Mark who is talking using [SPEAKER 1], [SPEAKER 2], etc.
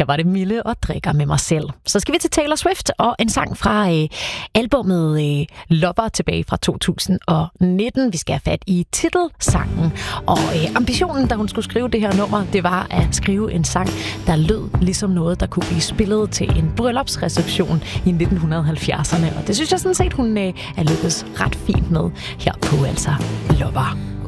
[SPEAKER 1] Her var det Mille og Drikker med mig selv. Så skal vi til Taylor Swift og en sang fra albumet Lover tilbage fra 2019. Vi skal have fat i titelsangen. Og ambitionen, da hun skulle skrive det her nummer, det var at skrive en sang, der lød ligesom noget, der kunne blive spillet til en bryllupsreception i 1970'erne. Og det synes jeg sådan set, hun er lykkedes ret fint med her på altså Lover.